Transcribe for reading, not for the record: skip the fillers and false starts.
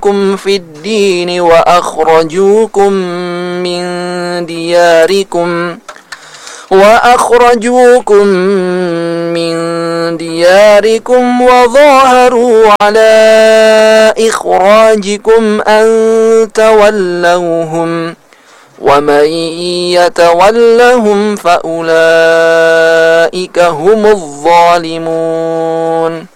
في الدين وأخرجوكم من دياركم وظاهروا على إخراجكم أن تولوهم ومن يتولهم فأولئك هم الظالمون